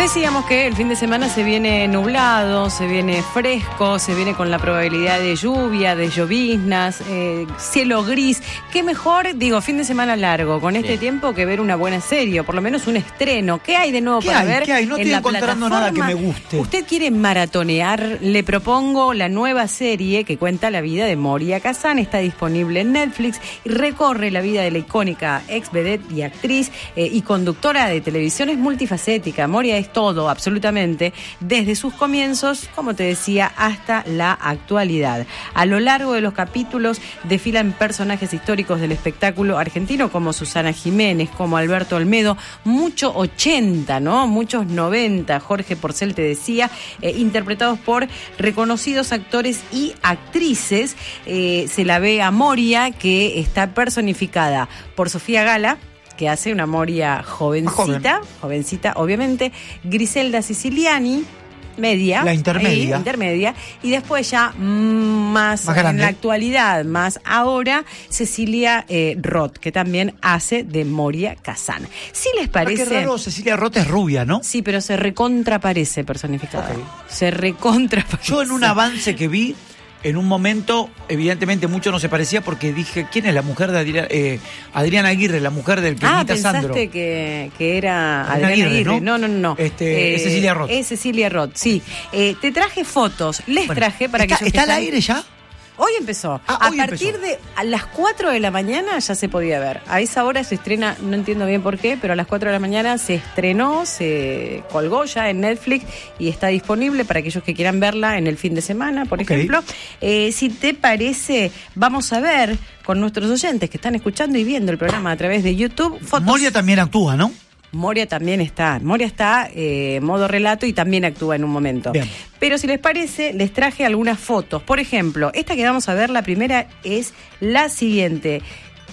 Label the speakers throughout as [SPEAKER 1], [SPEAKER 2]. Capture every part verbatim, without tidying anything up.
[SPEAKER 1] Decíamos que el fin de semana se viene nublado, se viene fresco, se viene con la probabilidad de lluvia, de lloviznas, eh, cielo gris. ¿Qué mejor, digo, fin de semana largo, con este sí. tiempo que ver una buena serie, o por lo menos un estreno? ¿Qué hay de nuevo
[SPEAKER 2] ¿Qué
[SPEAKER 1] para
[SPEAKER 2] hay?
[SPEAKER 1] ver?
[SPEAKER 2] ¿Qué hay? No
[SPEAKER 1] en
[SPEAKER 2] estoy
[SPEAKER 1] la
[SPEAKER 2] encontrando nada que me guste.
[SPEAKER 1] ¿Usted quiere maratonear? Le propongo la nueva serie que cuenta la vida de Moria Kazan. Está disponible en Netflix y recorre la vida de la icónica ex vedette y actriz eh, y conductora de televisión. Es multifacética. Moria es todo, absolutamente, desde sus comienzos, como te decía, hasta la actualidad. A lo largo de los capítulos desfilan personajes históricos del espectáculo argentino como Susana Jiménez, como Alberto Olmedo, mucho ochenta, ¿no? Muchos noventa, Jorge Porcel te decía, eh, interpretados por reconocidos actores y actrices. Eh, se la ve a Moria, que está personificada por Sofía Gala, que hace una Moria jovencita, joven. jovencita, obviamente, Griselda Siciliani, media,
[SPEAKER 2] la intermedia,
[SPEAKER 1] ahí, intermedia, y después ya más, más en la actualidad, más ahora, Cecilia eh, Roth, que también hace de Moria Kazan. Si les parece...
[SPEAKER 2] Ah, qué raro, Cecilia Roth es rubia, ¿no?
[SPEAKER 1] Sí, pero se recontraparece personificada. Okay. Se recontraparece.
[SPEAKER 2] Yo en un avance que vi, en un momento, evidentemente mucho no se parecía porque dije, ¿quién es la mujer de Adriana, eh, Adriana Aguirre, la mujer del que
[SPEAKER 1] ah,
[SPEAKER 2] imita a Sandro?
[SPEAKER 1] Ah, pensaste que, que era Adriana, Adriana Aguirre, Aguirre, ¿no? No, no, no.
[SPEAKER 2] Este, eh, es Cecilia Roth.
[SPEAKER 1] Es Cecilia Roth, sí. Eh, te traje fotos, les bueno, traje para
[SPEAKER 2] ¿está,
[SPEAKER 1] que...
[SPEAKER 2] ¿Está al aire ya?
[SPEAKER 1] Hoy empezó.
[SPEAKER 2] Ah,
[SPEAKER 1] a
[SPEAKER 2] hoy
[SPEAKER 1] partir
[SPEAKER 2] empezó.
[SPEAKER 1] de a las cuatro de la mañana ya se podía ver. A esa hora se estrena, no entiendo bien por qué, pero a las cuatro de la mañana se estrenó, se colgó ya en Netflix y está disponible para aquellos que quieran verla en el fin de semana, por okay. ejemplo. Eh, si te parece, vamos a ver con nuestros oyentes que están escuchando y viendo el programa a través de YouTube. Fotos.
[SPEAKER 2] Moria también actúa, ¿no?
[SPEAKER 1] Moria también está. Moria está en eh, modo relato y también actúa en un momento.
[SPEAKER 2] Bien.
[SPEAKER 1] Pero si les parece, les traje algunas fotos. Por ejemplo, esta que vamos a ver, la primera es la siguiente.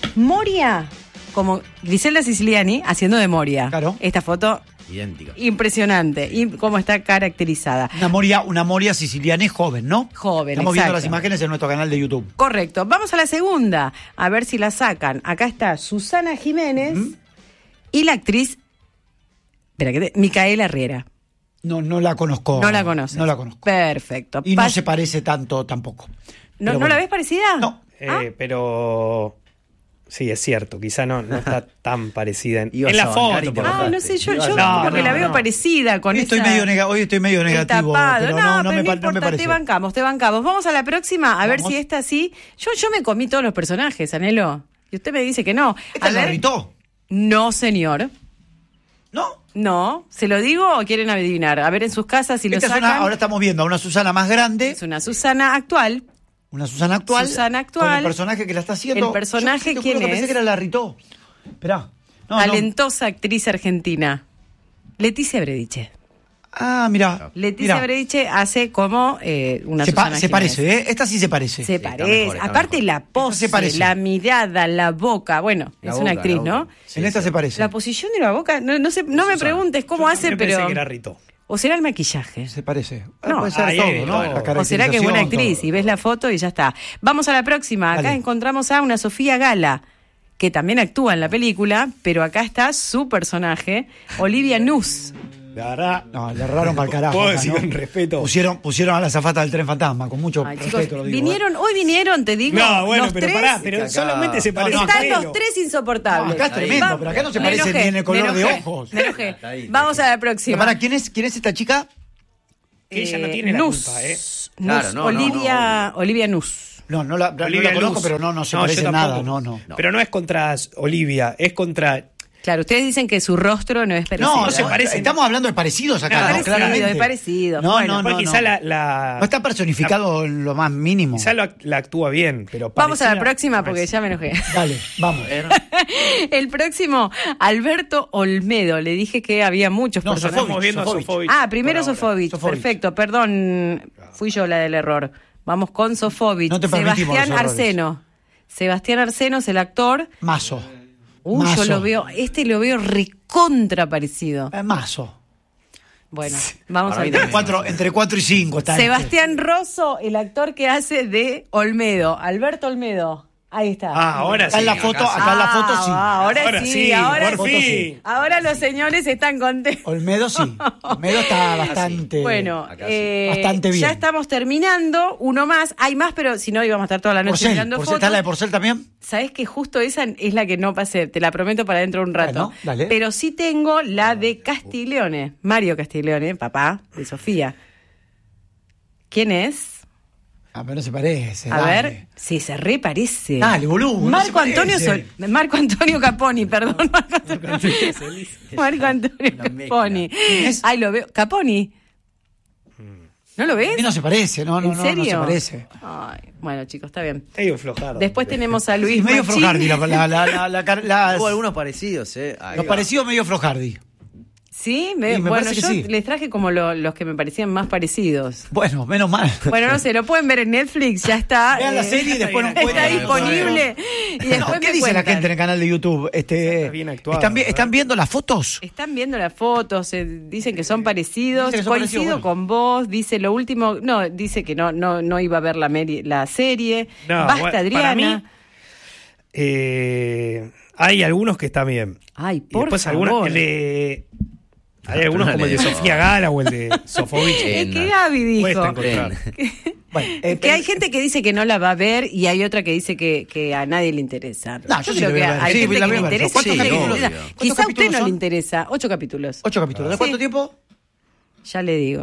[SPEAKER 1] Moria, como Griselda Siciliani, haciendo de Moria.
[SPEAKER 2] Claro.
[SPEAKER 1] Esta foto...
[SPEAKER 3] idéntica.
[SPEAKER 1] Impresionante. Y cómo está caracterizada.
[SPEAKER 2] Una Moria, una Moria siciliana joven, ¿no?
[SPEAKER 1] Joven,
[SPEAKER 2] Estamos
[SPEAKER 1] exacto.
[SPEAKER 2] viendo las imágenes en nuestro canal de YouTube.
[SPEAKER 1] Correcto. Vamos a la segunda. A ver si la sacan. Acá está Susana Jiménez ¿Mm? y la actriz... Espera, que te... Micaela Herrera.
[SPEAKER 2] No, no la conozco.
[SPEAKER 1] No la conoces.
[SPEAKER 2] No la conozco.
[SPEAKER 1] Perfecto.
[SPEAKER 2] Y
[SPEAKER 1] Pas...
[SPEAKER 2] no se parece tanto tampoco.
[SPEAKER 1] ¿No, ¿no
[SPEAKER 2] bueno.
[SPEAKER 1] la ves parecida?
[SPEAKER 2] No.
[SPEAKER 4] Eh,
[SPEAKER 1] ¿Ah?
[SPEAKER 4] Pero... Sí, es cierto, quizá no, no está tan parecida en, en la foto.
[SPEAKER 1] Ah, no sé, yo, yo
[SPEAKER 4] no,
[SPEAKER 1] porque
[SPEAKER 4] no,
[SPEAKER 1] la veo
[SPEAKER 4] no.
[SPEAKER 1] parecida con
[SPEAKER 2] hoy
[SPEAKER 1] esa...
[SPEAKER 2] Estoy medio nega- hoy estoy medio negativo,
[SPEAKER 1] tapado.
[SPEAKER 2] pero
[SPEAKER 1] no,
[SPEAKER 2] no, no,
[SPEAKER 1] pero
[SPEAKER 2] me,
[SPEAKER 1] no
[SPEAKER 2] pa-
[SPEAKER 1] importa,
[SPEAKER 2] no me parece.
[SPEAKER 1] te bancamos, te bancamos. Vamos a la próxima, a
[SPEAKER 2] Vamos.
[SPEAKER 1] ver si esta sí. Yo, yo me comí todos los personajes, Anhelo. Y usted me dice que no.
[SPEAKER 2] ¿Esta
[SPEAKER 1] A
[SPEAKER 2] es la
[SPEAKER 1] ver.
[SPEAKER 2] Ritó?
[SPEAKER 1] No, señor.
[SPEAKER 2] ¿No?
[SPEAKER 1] No, ¿se lo digo o quieren adivinar? A ver en sus casas si lo
[SPEAKER 2] Esta es
[SPEAKER 1] sacan.
[SPEAKER 2] una, ahora estamos viendo a una Susana más grande.
[SPEAKER 1] Es una Susana actual.
[SPEAKER 2] Una Susana actual.
[SPEAKER 1] Susana actual.
[SPEAKER 2] Con el personaje que la está haciendo.
[SPEAKER 1] El personaje,
[SPEAKER 2] Yo, yo
[SPEAKER 1] ¿quién
[SPEAKER 2] que
[SPEAKER 1] es?
[SPEAKER 2] Pensé que era la Ritó. Esperá. No,
[SPEAKER 1] Talentosa no. actriz argentina. Leticia Brediche.
[SPEAKER 2] Ah, mira.
[SPEAKER 1] Leticia
[SPEAKER 2] mirá.
[SPEAKER 1] Brediche hace como eh, una
[SPEAKER 2] se, pa-
[SPEAKER 1] Susana
[SPEAKER 2] se
[SPEAKER 1] Jiménez.
[SPEAKER 2] parece, ¿eh? Esta sí se parece.
[SPEAKER 1] Se
[SPEAKER 3] Sí,
[SPEAKER 1] parece.
[SPEAKER 3] está mejor, está
[SPEAKER 1] Aparte
[SPEAKER 3] mejor.
[SPEAKER 1] la pose,
[SPEAKER 2] se parece.
[SPEAKER 1] la mirada, la boca. Bueno,
[SPEAKER 3] La
[SPEAKER 1] es
[SPEAKER 3] boca,
[SPEAKER 1] una actriz,
[SPEAKER 3] la boca.
[SPEAKER 1] ¿no?
[SPEAKER 3] Sí,
[SPEAKER 2] en esta
[SPEAKER 3] sí.
[SPEAKER 2] se parece.
[SPEAKER 1] La posición de la boca, no, no, sé, no me preguntes cómo
[SPEAKER 4] Yo
[SPEAKER 1] hace,
[SPEAKER 4] también
[SPEAKER 1] pero...
[SPEAKER 4] pensé que era Ritó.
[SPEAKER 1] O será el maquillaje.
[SPEAKER 2] Se parece. Ah,
[SPEAKER 1] No,
[SPEAKER 2] puede ser
[SPEAKER 4] ahí,
[SPEAKER 2] todo,
[SPEAKER 4] ahí,
[SPEAKER 2] ¿no?
[SPEAKER 4] bueno.
[SPEAKER 2] La
[SPEAKER 1] O será que es buena actriz
[SPEAKER 2] caracterización,
[SPEAKER 1] y ves la foto y ya está. Vamos a la próxima. Acá
[SPEAKER 2] Dale.
[SPEAKER 1] encontramos a una Sofía Gala, que también actúa en la película, pero acá está su personaje, Olivia Nuss.
[SPEAKER 4] La verdad,
[SPEAKER 2] No, le erraron para el carajo.
[SPEAKER 4] puedo
[SPEAKER 2] acá,
[SPEAKER 4] decir
[SPEAKER 2] ¿no?
[SPEAKER 4] con respeto.
[SPEAKER 2] Pusieron, pusieron a la azafata del tren fantasma, con mucho
[SPEAKER 1] Ay,
[SPEAKER 2] respeto
[SPEAKER 1] chicos,
[SPEAKER 2] lo digo.
[SPEAKER 1] vinieron, hoy vinieron, te digo,
[SPEAKER 4] No, bueno,
[SPEAKER 1] los
[SPEAKER 4] pero
[SPEAKER 1] tres.
[SPEAKER 4] pará, pero
[SPEAKER 3] acá-
[SPEAKER 4] solamente se
[SPEAKER 2] No,
[SPEAKER 4] parece
[SPEAKER 2] no,
[SPEAKER 4] a
[SPEAKER 1] Están
[SPEAKER 4] pelo.
[SPEAKER 1] los tres insoportables.
[SPEAKER 2] No, acá es tremendo,
[SPEAKER 1] Va-
[SPEAKER 2] pero acá no se
[SPEAKER 1] me
[SPEAKER 2] parece
[SPEAKER 1] enojé,
[SPEAKER 2] ni en el color
[SPEAKER 1] me
[SPEAKER 2] de
[SPEAKER 1] enojé,
[SPEAKER 2] ojos.
[SPEAKER 1] Me enojé.
[SPEAKER 3] Está ahí,
[SPEAKER 1] Vamos a la
[SPEAKER 2] Pero
[SPEAKER 1] próxima.
[SPEAKER 2] para, ¿quién es, ¿quién es esta chica?
[SPEAKER 4] Que ella no
[SPEAKER 1] Eh,
[SPEAKER 4] tiene la
[SPEAKER 1] Nuss.
[SPEAKER 4] culpa, ¿eh?
[SPEAKER 1] Nuss,
[SPEAKER 3] Claro, no, no,
[SPEAKER 1] Olivia, Olivia Nuss.
[SPEAKER 2] No, no la, no
[SPEAKER 4] Olivia
[SPEAKER 2] la conozco,
[SPEAKER 4] Luz.
[SPEAKER 2] pero no, no se
[SPEAKER 4] No,
[SPEAKER 2] parece
[SPEAKER 4] yo
[SPEAKER 2] nada.
[SPEAKER 4] tampoco.
[SPEAKER 2] No, no.
[SPEAKER 4] Pero no es contra Olivia, es contra...
[SPEAKER 1] Claro, ustedes dicen que su rostro no es parecido.
[SPEAKER 2] No,
[SPEAKER 4] no se
[SPEAKER 2] no,
[SPEAKER 4] parecen.
[SPEAKER 2] estamos hablando de parecidos acá,
[SPEAKER 4] No,
[SPEAKER 2] ¿no?
[SPEAKER 4] parecido,
[SPEAKER 2] Claramente.
[SPEAKER 1] de parecido.
[SPEAKER 2] No,
[SPEAKER 1] Bueno,
[SPEAKER 2] no,
[SPEAKER 4] Pues
[SPEAKER 2] no.
[SPEAKER 4] quizá
[SPEAKER 2] no.
[SPEAKER 4] la, la...
[SPEAKER 2] No está personificado en lo más mínimo.
[SPEAKER 4] Quizá la, la actúa bien, pero
[SPEAKER 1] Vamos a la
[SPEAKER 4] parecida-
[SPEAKER 1] próxima porque ya me enojé.
[SPEAKER 2] Dale, vamos.
[SPEAKER 1] El próximo, Alberto Olmedo. Le dije que había muchos
[SPEAKER 2] No,
[SPEAKER 1] personajes.
[SPEAKER 4] Estamos viendo a
[SPEAKER 2] Sofovich.
[SPEAKER 4] Sofovich.
[SPEAKER 1] Ah, primero
[SPEAKER 4] por ahora.
[SPEAKER 1] Sofovich.
[SPEAKER 2] Sofovich.
[SPEAKER 1] Perfecto, perdón. Fui yo la del error. Vamos con Sofovich.
[SPEAKER 2] No te permitimos
[SPEAKER 1] Sebastián
[SPEAKER 2] los errores.
[SPEAKER 1] Arseno. Sebastián Arseno es el actor.
[SPEAKER 2] Mazo.
[SPEAKER 1] Uy,
[SPEAKER 2] Mazo.
[SPEAKER 1] yo lo veo, este lo veo recontra parecido.
[SPEAKER 2] Eh, Mazo.
[SPEAKER 1] Bueno, vamos
[SPEAKER 3] Para
[SPEAKER 1] a
[SPEAKER 3] mí
[SPEAKER 1] ver.
[SPEAKER 2] Entre cuatro, entre cuatro y cinco está.
[SPEAKER 1] Sebastián Rosso, el actor que hace de Olmedo. Alberto Olmedo. Ahí está.
[SPEAKER 4] Ah, ahora
[SPEAKER 2] Acá
[SPEAKER 4] sí.
[SPEAKER 2] en la foto,
[SPEAKER 4] acá sí.
[SPEAKER 2] acá en la foto
[SPEAKER 1] Ah,
[SPEAKER 2] sí.
[SPEAKER 1] ahora,
[SPEAKER 4] Ahora
[SPEAKER 1] sí,
[SPEAKER 4] sí,
[SPEAKER 1] ahora
[SPEAKER 4] por
[SPEAKER 1] sí.
[SPEAKER 4] fin.
[SPEAKER 1] Ahora los señores están contentos.
[SPEAKER 2] Olmedo sí. Olmedo está bastante.
[SPEAKER 1] Bueno,
[SPEAKER 3] Acá sí.
[SPEAKER 1] eh,
[SPEAKER 2] Bastante bien.
[SPEAKER 1] ya estamos terminando. Uno más. Hay más, pero si no íbamos a estar toda la noche
[SPEAKER 2] Porcel,
[SPEAKER 1] mirando
[SPEAKER 2] Porcel,
[SPEAKER 1] fotos.
[SPEAKER 2] ¿está la de Porcel también?
[SPEAKER 1] Sabés que justo esa es la que no pasé, te la prometo para dentro de un rato.
[SPEAKER 2] Bueno, dale.
[SPEAKER 1] Pero sí tengo la de Castiglione, Mario Castiglione, papá de Sofía. ¿Quién es?
[SPEAKER 2] Ah, pero no se parece.
[SPEAKER 1] A
[SPEAKER 2] dale.
[SPEAKER 1] ver, sí, se reparece.
[SPEAKER 2] Dale, boludo. no
[SPEAKER 1] Marco
[SPEAKER 2] se
[SPEAKER 1] Antonio
[SPEAKER 2] parece.
[SPEAKER 1] Sol- Marco Antonio Caponi, perdón. Marco Antonio, Marco Antonio
[SPEAKER 3] Una mezcla.
[SPEAKER 1] Caponi.
[SPEAKER 2] es?
[SPEAKER 1] Ay, lo veo. Caponi. ¿No lo
[SPEAKER 2] A
[SPEAKER 1] ves?
[SPEAKER 2] mí no se parece, no, no,
[SPEAKER 1] ¿En
[SPEAKER 2] no,
[SPEAKER 1] serio?
[SPEAKER 2] no se parece.
[SPEAKER 1] Ay, bueno, chicos, está bien.
[SPEAKER 4] Medio flojardo.
[SPEAKER 1] Después tenemos a Luis
[SPEAKER 2] Sí, medio
[SPEAKER 1] Machín.
[SPEAKER 2] Flojardi. La, la, la, la, la, la- las-
[SPEAKER 3] Hubo algunos parecidos, ¿eh? Ahí
[SPEAKER 2] los
[SPEAKER 3] va.
[SPEAKER 2] parecidos medio Flojardi.
[SPEAKER 1] Sí, me-
[SPEAKER 2] Sí, me
[SPEAKER 1] bueno,
[SPEAKER 2] parece que
[SPEAKER 1] yo
[SPEAKER 2] sí.
[SPEAKER 1] les traje como lo- los que me parecían más parecidos.
[SPEAKER 2] Bueno, menos mal.
[SPEAKER 1] Bueno, no sé, lo pueden ver en Netflix, ya está.
[SPEAKER 2] Vean la
[SPEAKER 1] eh,
[SPEAKER 2] serie y después nos
[SPEAKER 1] Está
[SPEAKER 2] cuentan.
[SPEAKER 1] disponible. Y después
[SPEAKER 2] No, ¿qué
[SPEAKER 1] me
[SPEAKER 2] dice la
[SPEAKER 1] cuentan.
[SPEAKER 2] gente en el canal de YouTube? Este,
[SPEAKER 4] Está bien actuado,
[SPEAKER 2] ¿están, vi-
[SPEAKER 4] ¿verdad?
[SPEAKER 2] ¿Están viendo las fotos?
[SPEAKER 1] Están viendo las fotos, eh, dicen que son parecidos,
[SPEAKER 2] Dicen que son
[SPEAKER 1] coincido
[SPEAKER 2] parecidos, bueno.
[SPEAKER 1] con vos, dice lo último, no, dice que no no no iba a ver la, meri- la serie.
[SPEAKER 4] No,
[SPEAKER 1] Basta,
[SPEAKER 4] bueno, para
[SPEAKER 1] Adriana.
[SPEAKER 4] mí, Eh, hay algunos que están bien.
[SPEAKER 1] Ay,
[SPEAKER 4] Y
[SPEAKER 1] por
[SPEAKER 4] después
[SPEAKER 1] favor.
[SPEAKER 4] algunos el de. Hay algunos
[SPEAKER 3] no
[SPEAKER 4] como el de
[SPEAKER 3] le-
[SPEAKER 4] Sofía Gala o el de Sofovich.
[SPEAKER 1] Es
[SPEAKER 3] Pena.
[SPEAKER 1] que Gaby
[SPEAKER 4] Cuesta
[SPEAKER 1] dijo
[SPEAKER 4] encontrar.
[SPEAKER 2] Bueno, eh,
[SPEAKER 1] que hay gente que dice que no la va a ver y hay otra que dice que, que a nadie le interesa.
[SPEAKER 2] No, yo sí
[SPEAKER 1] creo
[SPEAKER 2] la voy
[SPEAKER 1] que
[SPEAKER 2] a ver.
[SPEAKER 1] hay
[SPEAKER 2] Sí,
[SPEAKER 1] gente
[SPEAKER 2] la
[SPEAKER 1] que
[SPEAKER 2] voy
[SPEAKER 1] le
[SPEAKER 2] a ver.
[SPEAKER 1] interesa.
[SPEAKER 2] ¿Cuántos
[SPEAKER 1] y gente que
[SPEAKER 3] capítulos?
[SPEAKER 1] le interesa.
[SPEAKER 3] ¿Cuántos
[SPEAKER 1] Quizá a usted
[SPEAKER 2] capítulos
[SPEAKER 1] no
[SPEAKER 2] son?
[SPEAKER 1] le interesa. Ocho capítulos.
[SPEAKER 2] Ocho capítulos. ¿De
[SPEAKER 1] Sí.
[SPEAKER 2] cuánto tiempo?
[SPEAKER 1] Ya le digo.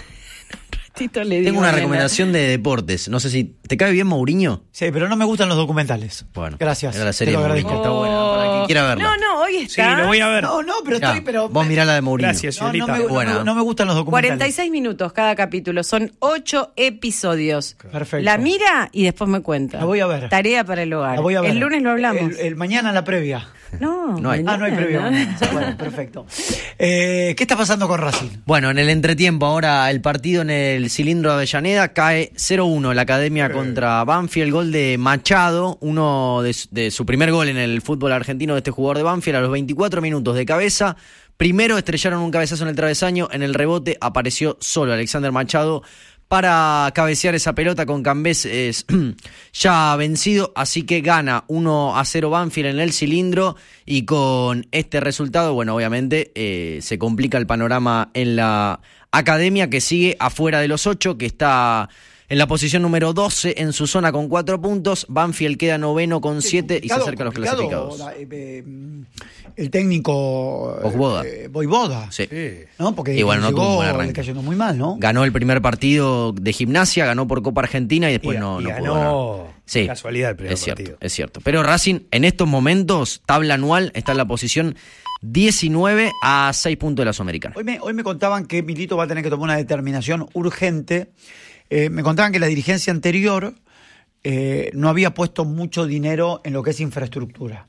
[SPEAKER 1] Un ratito le digo.
[SPEAKER 3] Tengo una
[SPEAKER 1] nena.
[SPEAKER 3] recomendación de deportes. No sé si. ¿Te cae bien Mourinho?
[SPEAKER 2] Sí, pero no me gustan los documentales.
[SPEAKER 3] Bueno,
[SPEAKER 2] Gracias.
[SPEAKER 3] era la
[SPEAKER 2] Te
[SPEAKER 3] serie
[SPEAKER 2] lo
[SPEAKER 3] de
[SPEAKER 2] agradezco.
[SPEAKER 3] Mourinho. Está buena, para quien quiera verla.
[SPEAKER 1] No, no, hoy
[SPEAKER 4] Sí,
[SPEAKER 1] está.
[SPEAKER 4] lo voy a ver.
[SPEAKER 2] No, no, pero
[SPEAKER 3] Ya,
[SPEAKER 2] estoy, pero.
[SPEAKER 3] vos mirá la de Mourinho.
[SPEAKER 4] Gracias,
[SPEAKER 2] No, no,
[SPEAKER 4] señorita.
[SPEAKER 2] me, no
[SPEAKER 3] Buena.
[SPEAKER 2] me- no me gustan los documentales.
[SPEAKER 1] cuarenta y seis minutos cada capítulo, son ocho episodios.
[SPEAKER 2] Perfecto.
[SPEAKER 1] La mira y después me cuenta.
[SPEAKER 2] La voy a ver.
[SPEAKER 1] Tarea para el hogar.
[SPEAKER 2] La voy a ver.
[SPEAKER 1] El lunes lo hablamos.
[SPEAKER 2] El, el mañana la previa.
[SPEAKER 1] No,
[SPEAKER 3] No hay.
[SPEAKER 2] Ah, no hay previa.
[SPEAKER 1] mañana.
[SPEAKER 2] mañana. Bueno, perfecto. Eh, ¿Qué está pasando con Racing?
[SPEAKER 3] Bueno, en el entretiempo ahora el partido en el cilindro de Avellaneda cae cero uno la academia contra Banfield, gol de Machado, uno de, su- de su primer gol en el fútbol argentino de este jugador de Banfield a los veinticuatro minutos de cabeza. Primero estrellaron un cabezazo en el travesaño, en el rebote apareció solo Alexander Machado para cabecear esa pelota con Cambeses ya vencido, así que gana uno a cero Banfield en el cilindro y con este resultado, bueno, obviamente eh, se complica el panorama en la academia que sigue afuera de los ocho, que está en la posición número doce en su zona con cuatro puntos, Banfield queda noveno con siete y se acerca a los
[SPEAKER 2] Complicado,
[SPEAKER 3] clasificados.
[SPEAKER 2] da- eh, eh, el técnico eh,
[SPEAKER 3] Voivoda.
[SPEAKER 2] eh, Voivoda.
[SPEAKER 3] Sí.
[SPEAKER 2] ¿No? Porque
[SPEAKER 3] Y bueno, no
[SPEAKER 2] llegó,
[SPEAKER 3] tuvo un buen
[SPEAKER 2] le
[SPEAKER 3] arranque.
[SPEAKER 2] cayendo muy mal, ¿no?
[SPEAKER 3] Ganó el primer partido de Gimnasia, ganó por Copa Argentina y después
[SPEAKER 4] Y-
[SPEAKER 3] no,
[SPEAKER 4] y
[SPEAKER 3] no
[SPEAKER 4] ganó
[SPEAKER 3] pudo ganar. Sí,
[SPEAKER 4] casualidad el primer
[SPEAKER 3] es cierto,
[SPEAKER 4] partido.
[SPEAKER 3] es cierto. Pero Racing en estos momentos, tabla anual, está en la posición diecinueve a seis puntos de la Sudamericana.
[SPEAKER 2] Hoy me, hoy me contaban que Milito va a tener que tomar una determinación urgente. Eh, me contaban que la dirigencia anterior eh, no había puesto mucho dinero en lo que es infraestructura.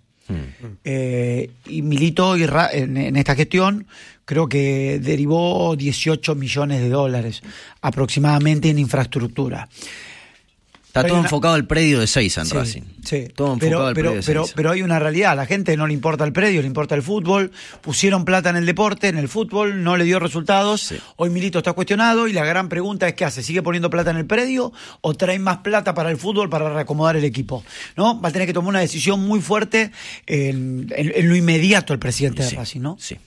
[SPEAKER 2] Eh, y Milito y Ra- en, en esta gestión creo que derivó dieciocho millones de dólares aproximadamente en infraestructura.
[SPEAKER 3] Está
[SPEAKER 2] Hay
[SPEAKER 3] todo
[SPEAKER 2] una-
[SPEAKER 3] enfocado al predio de Seiza en
[SPEAKER 2] Sí,
[SPEAKER 3] Racing.
[SPEAKER 2] sí.
[SPEAKER 3] Todo enfocado
[SPEAKER 2] pero,
[SPEAKER 3] al
[SPEAKER 2] pero,
[SPEAKER 3] predio de
[SPEAKER 2] pero,
[SPEAKER 3] Seiza.
[SPEAKER 2] pero hay una realidad, a la gente no le importa el predio, le importa el fútbol, pusieron plata en el deporte, en el fútbol, no le dio resultados,
[SPEAKER 3] Sí.
[SPEAKER 2] hoy Milito está cuestionado y la gran pregunta es ¿qué hace? ¿Sigue poniendo plata en el predio o trae más plata para el fútbol para reacomodar el equipo? ¿No? Va a tener que tomar una decisión muy fuerte en, en- en lo inmediato el presidente de
[SPEAKER 3] Sí,
[SPEAKER 2] Racing, ¿no?
[SPEAKER 3] sí.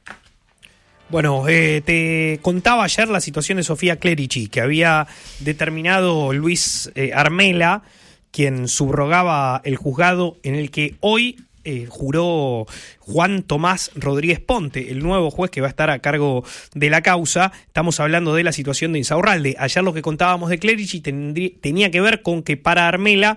[SPEAKER 4] Bueno, eh, te contaba ayer la situación de Sofía Clerici, que había determinado Luis eh, Armela, quien subrogaba el juzgado en el que hoy eh, juró Juan Tomás Rodríguez Ponte, el nuevo juez que va a estar a cargo de la causa. Estamos hablando de la situación de Insaurralde. Ayer lo que contábamos de Clerici tendrí- tenía que ver con que para Armela,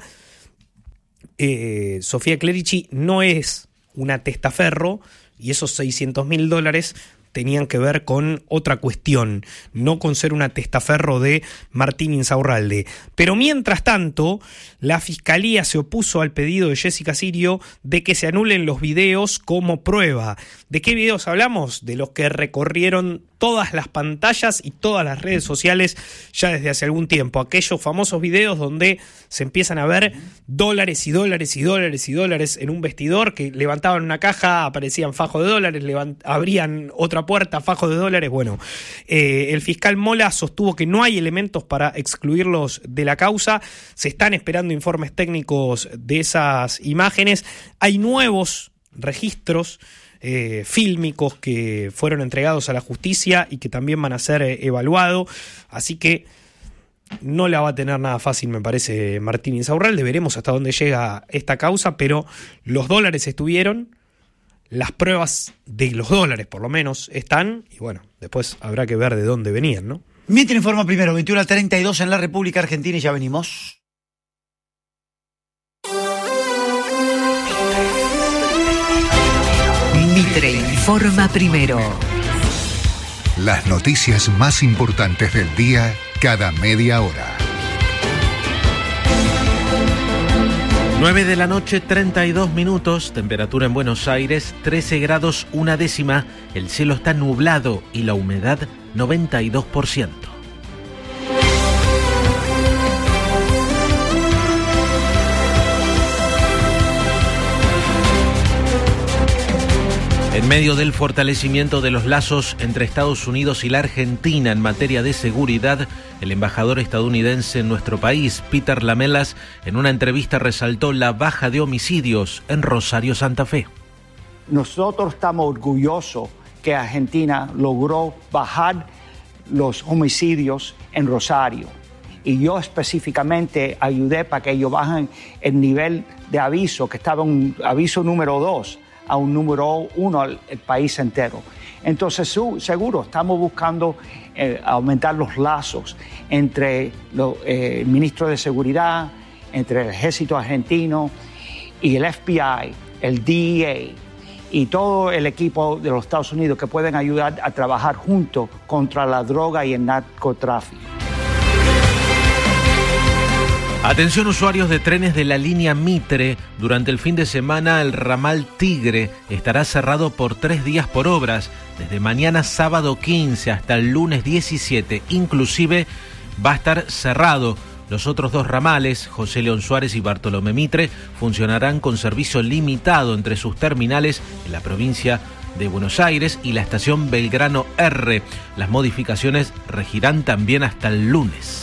[SPEAKER 4] eh, Sofía Clerici no es una testaferro y esos seiscientos mil dólares tenían que ver con otra cuestión, no con ser una testaferro de Martín Insaurralde. Pero mientras tanto, la Fiscalía se opuso al pedido de Jessica Sirio de que se anulen los videos como prueba. ¿De qué videos hablamos? De los que recorrieron todas las pantallas y todas las redes sociales ya desde hace algún tiempo. Aquellos famosos videos donde se empiezan a ver dólares y dólares y dólares y dólares en un vestidor, que levantaban una caja, aparecían fajos de dólares, levant- abrían otra puerta, fajos de dólares. Bueno, eh, el fiscal Mola sostuvo que no hay elementos para excluirlos de la causa. Se están esperando informes técnicos de esas imágenes. Hay nuevos registros eh, fílmicos que fueron entregados a la justicia y que también van a ser eh, evaluados, así que no la va a tener nada fácil, me parece, Martín Insaurralde. Veremos hasta dónde llega esta causa, pero los dólares estuvieron, las pruebas de los dólares por lo menos están, y bueno, después habrá que ver de dónde venían, ¿no?
[SPEAKER 2] Mitre informa primero, veintiuno a treinta y dos en la República Argentina, y ya venimos.
[SPEAKER 5] Mitre informa primero.
[SPEAKER 6] Las noticias más importantes del día cada media hora.
[SPEAKER 7] nueve de la noche, treinta y dos minutos, temperatura en Buenos Aires, trece grados una décima, el cielo está nublado y la humedad noventa y dos por ciento. En medio del fortalecimiento de los lazos entre Estados Unidos y la Argentina en materia de seguridad, el embajador estadounidense en nuestro país, Peter Lamelas, en una entrevista resaltó la baja de homicidios en Rosario, Santa Fe.
[SPEAKER 8] Nosotros estamos orgullosos que Argentina logró bajar los homicidios en Rosario. Y yo específicamente ayudé para que ellos bajen el nivel de aviso, que estaba en aviso número dos, a un número uno al país entero. Entonces, su, seguro, estamos buscando eh, aumentar los lazos entre lo, eh, el ministro de Seguridad, entre el ejército argentino y el F B I, el D E A y todo el equipo de los Estados Unidos, que pueden ayudar a trabajar juntos contra la droga y el narcotráfico.
[SPEAKER 7] Atención usuarios de trenes de la línea Mitre, durante el fin de semana el ramal Tigre estará cerrado por tres días por obras, desde mañana sábado quince hasta el lunes diecisiete, inclusive va a estar cerrado. Los otros dos ramales, José León Suárez y Bartolomé Mitre, funcionarán con servicio limitado entre sus terminales en la provincia de Buenos Aires y la estación Belgrano R. Las modificaciones regirán también hasta el lunes.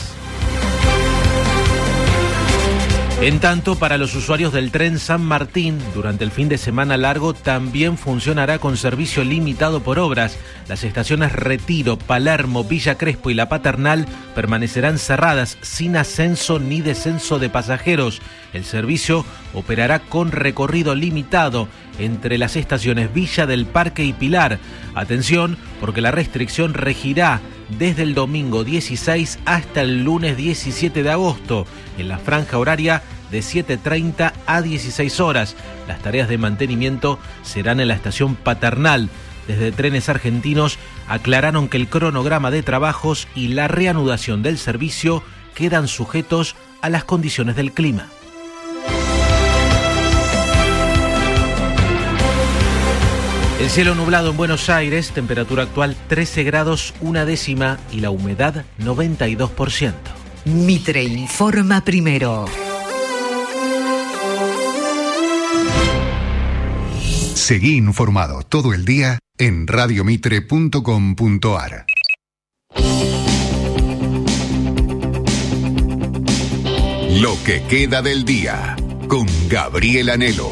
[SPEAKER 7] En tanto, para los usuarios del tren San Martín, durante el fin de semana largo también funcionará con servicio limitado por obras. Las estaciones Retiro, Palermo, Villa Crespo y La Paternal permanecerán cerradas sin ascenso ni descenso de pasajeros. El servicio operará con recorrido limitado entre las estaciones Villa del Parque y Pilar. Atención, porque la restricción regirá desde el domingo dieciséis hasta el lunes diecisiete de agosto, en la franja horaria de siete treinta a dieciséis horas. Las tareas de mantenimiento serán en la estación Paternal. Desde Trenes Argentinos aclararon que el cronograma de trabajos y la reanudación del servicio quedan sujetos a las condiciones del clima. El cielo nublado en Buenos Aires, temperatura actual trece grados una décima y la humedad noventa y dos por ciento.
[SPEAKER 5] Mitre informa primero.
[SPEAKER 6] Seguí informado todo el día en radio mitre punto com punto a r. Lo que queda del día con Gabriel Anhelo.